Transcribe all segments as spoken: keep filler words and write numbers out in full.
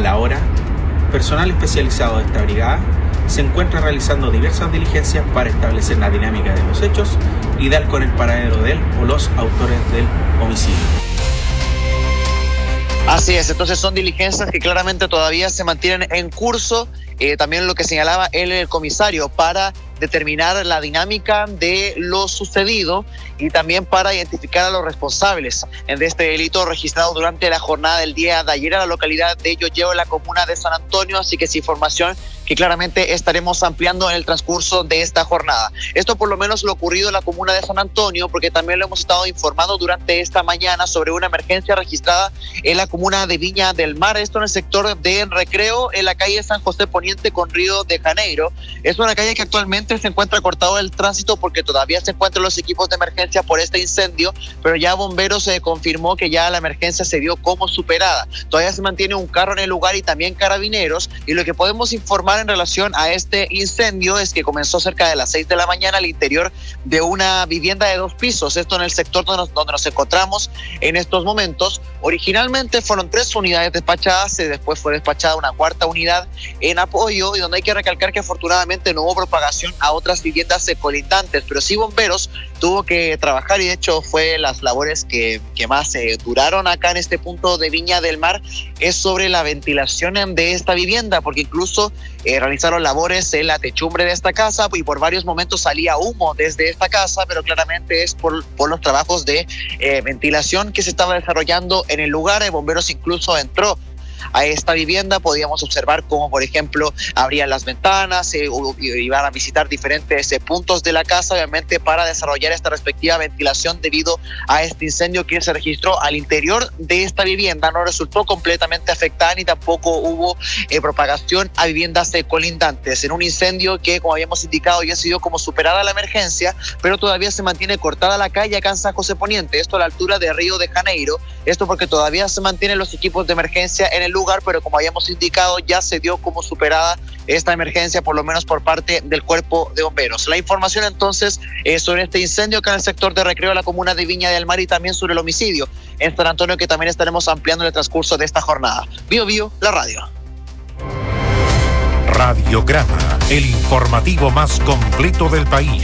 A la hora, personal especializado de esta brigada se encuentra realizando diversas diligencias para establecer la dinámica de los hechos y dar con el paradero del o los autores del homicidio. Así es, entonces son diligencias que claramente todavía se mantienen en curso. Eh, también lo que señalaba él, el comisario, para determinar la dinámica de lo sucedido y también para identificar a los responsables de este delito registrado durante la jornada del día de ayer en la localidad de Yoyeo, en la comuna de San Antonio. Así que es información que claramente estaremos ampliando en el transcurso de esta jornada. Esto por lo menos lo ocurrido en la comuna de San Antonio, porque también lo hemos estado informando durante esta mañana sobre una emergencia registrada en la comuna de Viña del Mar, esto en el sector de Recreo, en la calle San José Poniente con Río de Janeiro. Es una calle que actualmente se encuentra cortado el tránsito porque todavía se encuentran los equipos de emergencia por este incendio, pero ya bomberos se confirmó que ya la emergencia se dio como superada. Todavía se mantiene un carro en el lugar y también carabineros, y lo que podemos informar en relación a este incendio es que comenzó cerca de las seis de la mañana al interior de una vivienda de dos pisos, esto en el sector donde nos, donde nos encontramos en estos momentos. Originalmente fueron tres unidades despachadas, y después fue despachada una cuarta unidad en apoyo, y donde hay que recalcar que afortunadamente no hubo propagación a otras viviendas colindantes, pero sí bomberos tuvo que trabajar, y de hecho fue las labores que, que más eh, duraron acá en este punto de Viña del Mar, es sobre la ventilación de esta vivienda, porque incluso eh, realizaron labores en la techumbre de esta casa y por varios momentos salía humo desde esta casa, pero claramente es por, por los trabajos de eh, ventilación que se estaba desarrollando en el lugar. El bomberos incluso entró a esta vivienda, podíamos observar cómo, por ejemplo, abrían las ventanas, eh, iban a visitar diferentes eh, puntos de la casa, obviamente para desarrollar esta respectiva ventilación debido a este incendio que se registró al interior de esta vivienda. No resultó completamente afectada ni tampoco hubo eh, propagación a viviendas eh, colindantes, en un incendio que, como habíamos indicado, ya ha sido como superada la emergencia, pero todavía se mantiene cortada la calle acá en San José Poniente, esto a la altura de Río de Janeiro, esto porque todavía se mantienen los equipos de emergencia en el lugar, pero como habíamos indicado, ya se dio como superada esta emergencia, por lo menos por parte del cuerpo de bomberos. La información entonces eh, sobre este incendio acá en el sector de Recreo de la comuna de Viña del Mar, y también sobre el homicidio en San Antonio, que también estaremos ampliando en el transcurso de esta jornada. Bio Bio, la radio. Radiograma, el informativo más completo del país.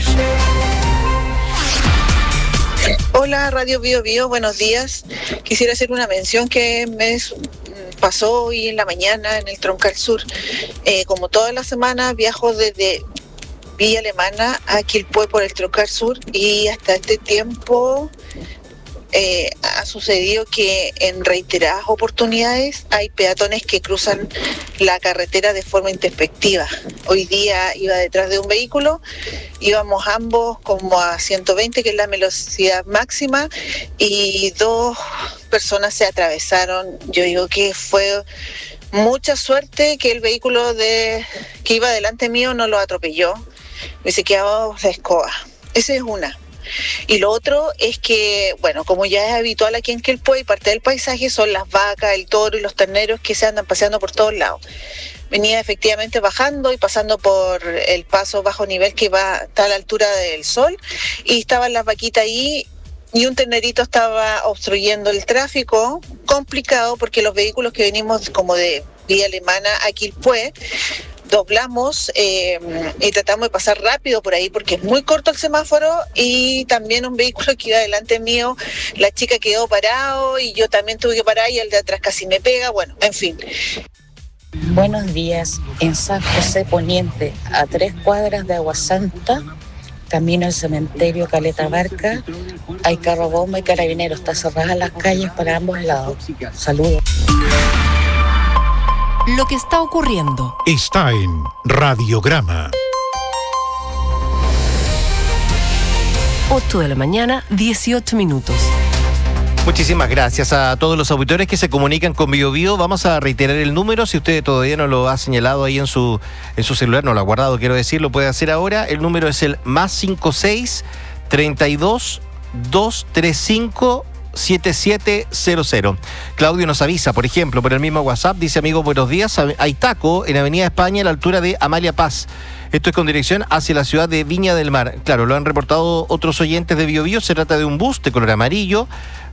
Hola, Radio Bio Bio, buenos días. Quisiera hacer una mención que me pasó hoy en la mañana en el Troncal Sur. Eh, como toda la semana viajo desde Villa Alemana a Quilpué por el Troncal Sur, y hasta este tiempo eh, ha sucedido que en reiteradas oportunidades hay peatones que cruzan la carretera de forma intempestiva. Hoy día iba detrás de un vehículo, íbamos ambos como a ciento veinte, que es la velocidad máxima, y dos personas se atravesaron. Yo digo que fue mucha suerte que el vehículo de que iba delante mío no lo atropelló y se quedó de escoba. Esa es una. Y lo otro es que, bueno, como ya es habitual aquí en Quilpué, parte del paisaje son las vacas, el toro y los terneros que se andan paseando por todos lados. Venía efectivamente bajando y pasando por el paso bajo nivel que va está a la altura del sol, y estaban las vaquitas ahí, y un ternerito estaba obstruyendo el tráfico, complicado porque los vehículos que venimos como de Vía Alemana a Quilpué, doblamos eh, y tratamos de pasar rápido por ahí porque es muy corto el semáforo, y también un vehículo que iba delante mío, la chica quedó parado y yo también tuve que parar, y el de atrás casi me pega, bueno, en fin. Buenos días, en San José Poniente, a tres cuadras de Aguasanta, camino al cementerio Caleta Barca, hay carro bomba y carabineros, está cerradas las calles para ambos lados. Saludos. Lo que está ocurriendo está en Radiograma. ocho de la mañana, dieciocho minutos. Muchísimas gracias a todos los auditores que se comunican con Bio Bio. Vamos a reiterar el número, si usted todavía no lo ha señalado ahí en su, en su celular, no lo ha guardado, quiero decir, lo puede hacer ahora. El número es el más cinco seis, treinta y dos, doscientos treinta y cinco, siete siete cero cero. Claudio nos avisa, por ejemplo, por el mismo WhatsApp, dice: amigo, buenos días, hay taco en Avenida España a la altura de Amalia Paz. Esto es con dirección hacia la ciudad de Viña del Mar. Claro, lo han reportado otros oyentes de Biobío. Se trata de un bus de color amarillo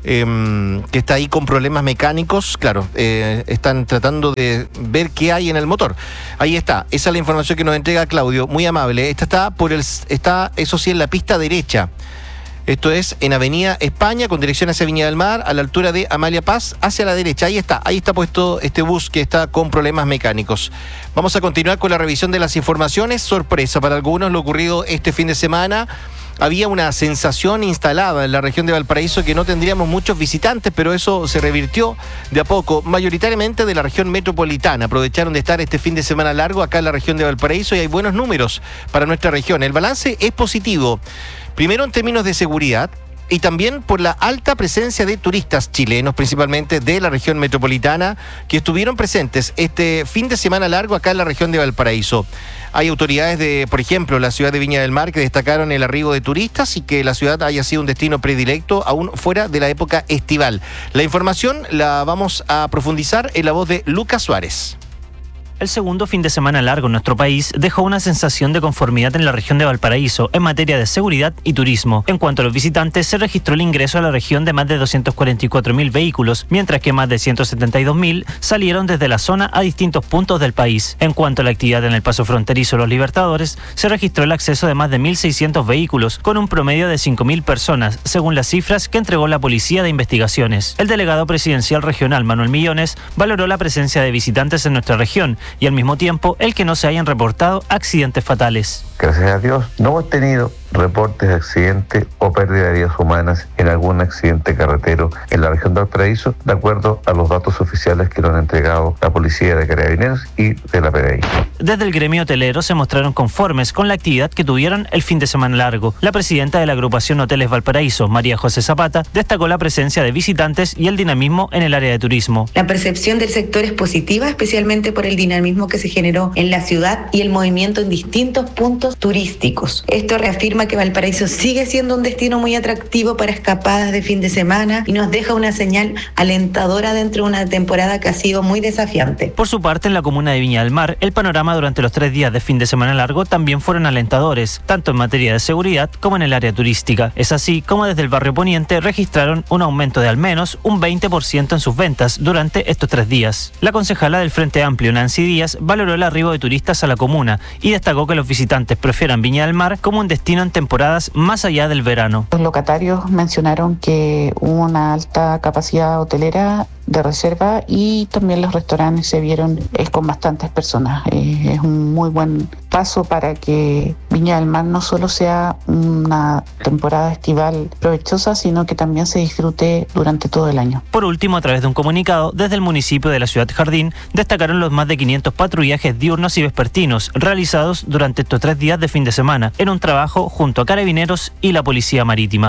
eh, que está ahí con problemas mecánicos. Claro, eh, están tratando de ver qué hay en el motor. Ahí está. Esa es la información que nos entrega Claudio. Muy amable. Esta está por el, está, eso sí, en la pista derecha. Esto es en Avenida España, con dirección hacia Viña del Mar, a la altura de Amalia Paz, hacia la derecha. Ahí está, ahí está puesto este bus que está con problemas mecánicos. Vamos a continuar con la revisión de las informaciones. Sorpresa para algunos lo ocurrido este fin de semana. Había una sensación instalada en la región de Valparaíso que no tendríamos muchos visitantes, pero eso se revirtió de a poco, mayoritariamente de la región metropolitana. Aprovecharon de estar este fin de semana largo acá en la región de Valparaíso y hay buenos números para nuestra región. El balance es positivo. Primero en términos de seguridad y también por la alta presencia de turistas chilenos, principalmente de la región metropolitana, que estuvieron presentes este fin de semana largo acá en la región de Valparaíso. Hay autoridades de, por ejemplo, la ciudad de Viña del Mar que destacaron el arribo de turistas y que la ciudad haya sido un destino predilecto aún fuera de la época estival. La información la vamos a profundizar en la voz de Lucas Suárez. El segundo fin de semana largo en nuestro país dejó una sensación de conformidad en la región de Valparaíso en materia de seguridad y turismo. En cuanto a los visitantes, se registró el ingreso a la región de más de doscientos cuarenta y cuatro mil vehículos, mientras que más de ciento setenta y dos mil salieron desde la zona a distintos puntos del país. En cuanto a la actividad en el paso fronterizo Los Libertadores, se registró el acceso de más de mil seiscientos vehículos, con un promedio de cinco mil personas, según las cifras que entregó la Policía de Investigaciones. El delegado presidencial regional, Manuel Millones, valoró la presencia de visitantes en nuestra región y al mismo tiempo el que no se hayan reportado accidentes fatales. Gracias a Dios no hemos tenido reportes de accidentes o pérdida de vidas humanas en algún accidente carretero en la región de Valparaíso, de acuerdo a los datos oficiales que nos han entregado la Policía de Carabineros y de la P D I. Desde el gremio hotelero se mostraron conformes con la actividad que tuvieron el fin de semana largo. La presidenta de la agrupación Hoteles Valparaíso, María José Zapata, destacó la presencia de visitantes y el dinamismo en el área de turismo. La percepción del sector es positiva, especialmente por el dinamismo que se generó en la ciudad y el movimiento en distintos puntos turísticos. Esto reafirma que Valparaíso sigue siendo un destino muy atractivo para escapadas de fin de semana y nos deja una señal alentadora dentro de una temporada que ha sido muy desafiante. Por su parte, en la comuna de Viña del Mar, el panorama durante los tres días de fin de semana largo también fueron alentadores, tanto en materia de seguridad como en el área turística. Es así como desde el barrio Poniente registraron un aumento de al menos un veinte por ciento en sus ventas durante estos tres días. La concejala del Frente Amplio, Nancy Díaz, valoró el arribo de turistas a la comuna y destacó que los visitantes prefieran Viña del Mar como un destino en temporadas más allá del verano. Los locatarios mencionaron que hubo una alta capacidad hotelera de reserva y también los restaurantes se vieron eh, con bastantes personas. Eh, es un muy buen paso para que Viña del Mar no solo sea una temporada estival provechosa, sino que también se disfrute durante todo el año. Por último, a través de un comunicado, desde el municipio de la Ciudad Jardín, destacaron los más de quinientos patrullajes diurnos y vespertinos realizados durante estos tres días de fin de semana, en un trabajo junto a Carabineros y la Policía Marítima.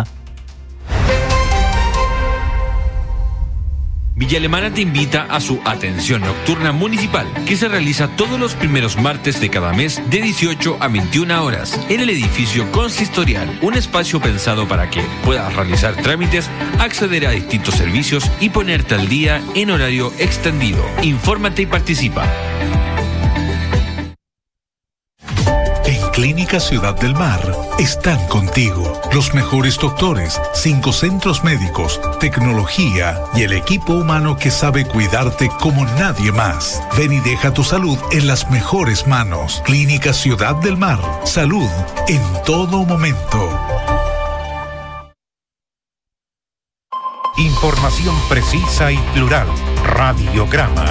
Villa Alemana te invita a su atención nocturna municipal, que se realiza todos los primeros martes de cada mes de dieciocho a veintiuna horas en el edificio consistorial, un espacio pensado para que puedas realizar trámites, acceder a distintos servicios y ponerte al día en horario extendido. Infórmate y participa. Clínica Ciudad del Mar están contigo. Los mejores doctores, cinco centros médicos, tecnología y el equipo humano que sabe cuidarte como nadie más. Ven y deja tu salud en las mejores manos. Clínica Ciudad del Mar. Salud en todo momento. Información precisa y plural. Radiograma.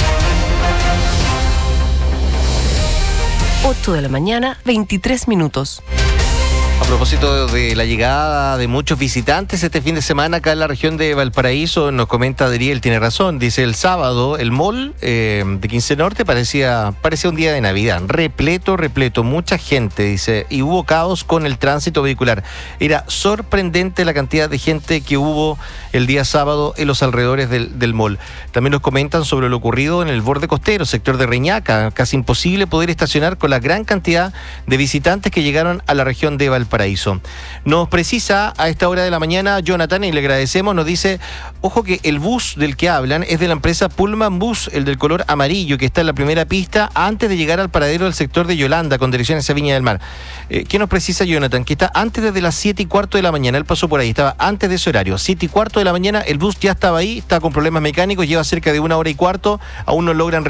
ocho de la mañana, veintitrés minutos. A propósito de la llegada de muchos visitantes este fin de semana acá en la región de Valparaíso, nos comenta Adriel, tiene razón, dice el sábado el mall eh, de quince Norte parecía, parecía un día de Navidad, repleto, repleto, mucha gente, dice, y hubo caos con el tránsito vehicular. Era sorprendente la cantidad de gente que hubo el día sábado en los alrededores del, del mall. También nos comentan sobre lo ocurrido en el borde costero, sector de Reñaca, casi imposible poder estacionar con la gran cantidad de visitantes que llegaron a la región de Valparaíso. Valparaíso. Nos precisa a esta hora de la mañana Jonathan, y le agradecemos, nos dice, ojo que el bus del que hablan es de la empresa Pullman Bus, el del color amarillo, que está en la primera pista antes de llegar al paradero del sector de Yolanda, con dirección hacia Viña del Mar. Eh, ¿Qué nos precisa Jonathan? Que está antes desde las siete y cuarto de la mañana, él pasó por ahí, estaba antes de ese horario, siete y cuarto de la mañana, el bus ya estaba ahí, está con problemas mecánicos, lleva cerca de una hora y cuarto, aún no logran